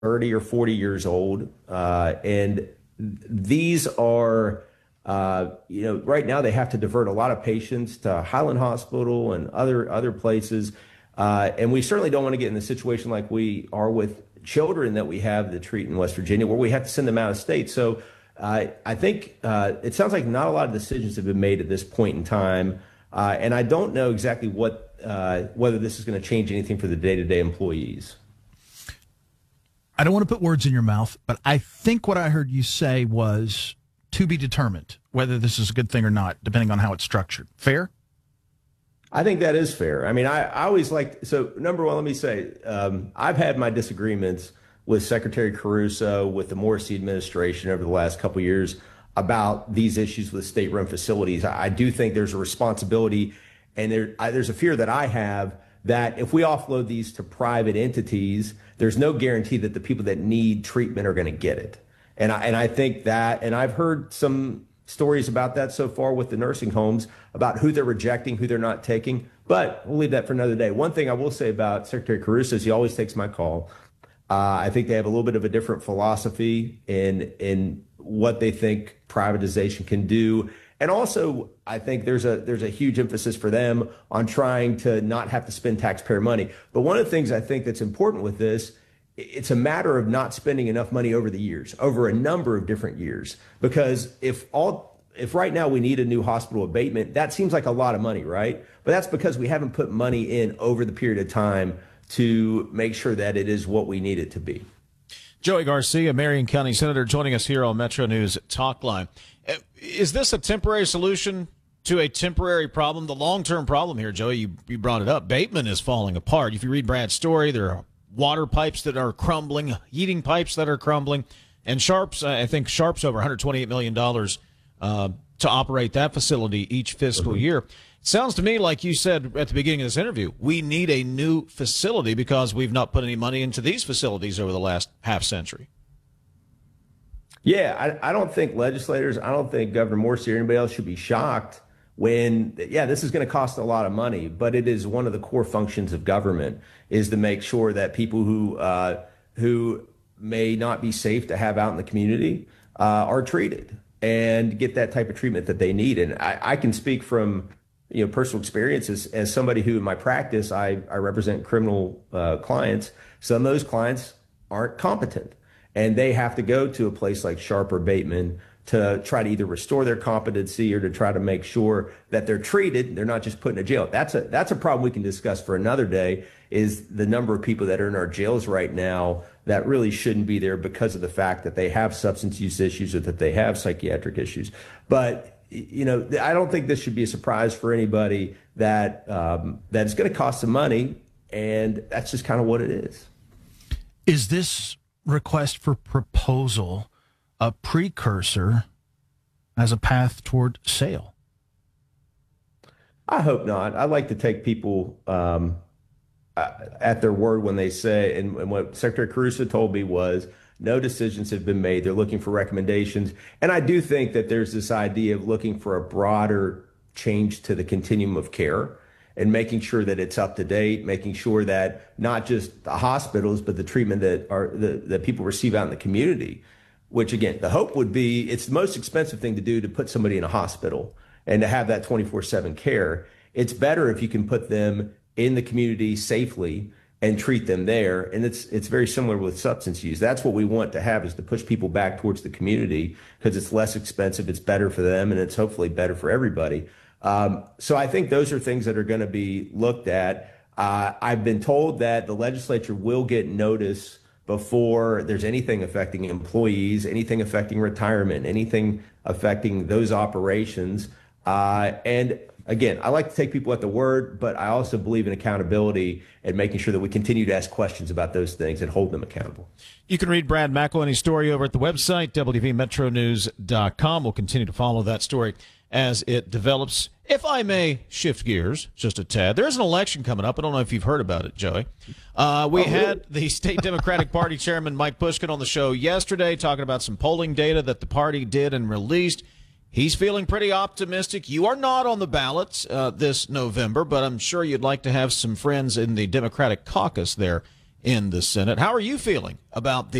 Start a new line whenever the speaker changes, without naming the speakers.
30 or 40 years old. And these are, right now they have to divert a lot of patients to Highland Hospital and other places. And we certainly don't want to get in the situation like we are with children that we have that treat in West Virginia, where we have to send them out of state. So I think it sounds like not a lot of decisions have been made at this point in time. And I don't know exactly whether this is going to change anything for the day-to-day employees.
I don't want to put words in your mouth, but I think what I heard you say was to be determined whether this is a good thing or not, depending on how it's structured. Fair?
I think that is fair. I mean, I always so number one, let me say, I've had my disagreements with Secretary Caruso, with the Morrisey administration over the last couple of years about these issues with state-run facilities. I do think there's a responsibility, and there's a fear that I have that if we offload these to private entities, there's no guarantee that the people that need treatment are going to get it. And I think that, and I've heard some stories about that so far with the nursing homes, about who they're rejecting, who they're not taking, but we'll leave that for another day. One thing I will say about Secretary Caruso is he always takes my call. I think they have a little bit of a different philosophy in what they think privatization can do. And also, I think there's a huge emphasis for them on trying to not have to spend taxpayer money. But one of the things I think that's important with this, it's a matter of not spending enough money over the years, over a number of different years. Because if right now we need a new hospital abatement, that seems like a lot of money, right? But that's because we haven't put money in over the period of time to make sure that it is what we need it to be.
Joey Garcia, Marion County Senator, joining us here on Metro News Talk Line. Is this a temporary solution to a temporary problem? The long-term problem here, Joey, you brought it up. Bateman is falling apart. If you read Brad's story, there are water pipes that are crumbling, heating pipes that are crumbling, and Sharps, I think Sharps over $128 million to operate that facility each fiscal year. Sounds to me like you said at the beginning of this interview, we need a new facility because we've not put any money into these facilities over the last half century.
Yeah, I don't think legislators, I don't think Governor Morrisey or anybody else should be shocked when, this is going to cost a lot of money, but it is one of the core functions of government is to make sure that people who may not be safe to have out in the community are treated and get that type of treatment that they need. And I can speak from personal experiences as somebody who in my practice, I represent criminal clients. Some of those clients aren't competent and they have to go to a place like Sharp or Bateman to try to either restore their competency or to try to make sure that they're treated. They're not just put in a jail. That's a problem we can discuss for another day, is the number of people that are in our jails right now that really shouldn't be there because of the fact that they have substance use issues or that they have psychiatric issues. But I don't think this should be a surprise for anybody that that it's going to cost some money, and that's just kind of what it is.
Is this request for proposal a precursor as a path toward sale?
I hope not. I like to take people at their word when they say, and what Secretary Caruso told me was, no decisions have been made. They're looking for recommendations. And I do think that there's this idea of looking for a broader change to the continuum of care and making sure that it's up to date, making sure that not just the hospitals, but the treatment that people receive out in the community, which again, the hope would be it's the most expensive thing to do to put somebody in a hospital and to have that 24/7 care. It's better if you can put them in the community safely and treat them there. And it's very similar with substance use. That's what we want to have, is to push people back towards the community because it's less expensive, it's better for them, and it's hopefully better for everybody. So I think those are things that are going to be looked at. I've been told that the legislature will get notice before there's anything affecting employees, anything affecting retirement, anything affecting those operations. And again, I like to take people at the word, but I also believe in accountability and making sure that we continue to ask questions about those things and hold them accountable.
You can read Brad McElhenney's story over at the website, WVMetroNews.com. We'll continue to follow that story as it develops. If I may shift gears just a tad, there's an election coming up. I don't know if you've heard about it, Joey. We had the state Democratic Party chairman, Mike Pushkin, on the show yesterday talking about some polling data that the party did and released. He's feeling pretty optimistic. You are not on the ballot this November, but I'm sure you'd like to have some friends in the Democratic caucus there in the Senate. How are you feeling about